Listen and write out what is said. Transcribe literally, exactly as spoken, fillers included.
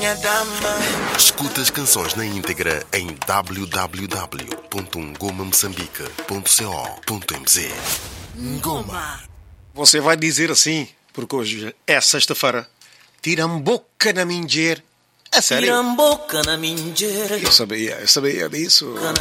Escuta as canções na íntegra em w w w ponto ngoma moçambique ponto co ponto m z. Ngoma. Você vai dizer assim, porque hoje é sexta-feira. Tiramboca na minha. É sério? Tiramboca na minha. Eu sabia, eu sabia disso.